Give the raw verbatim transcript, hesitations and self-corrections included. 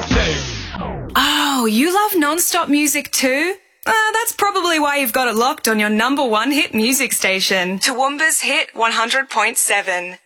Oh, you love non-stop music too? Uh, that's probably why you've got it locked on your number one hit music station, Toowoomba's Hit one hundred point seven.